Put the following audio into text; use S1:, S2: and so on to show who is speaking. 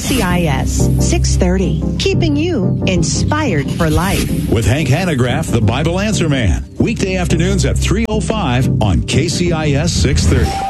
S1: KCIS 630, keeping you inspired for life.
S2: With Hank Hanegraaff, the Bible Answer Man. Weekday afternoons at 3:05 on KCIS 630.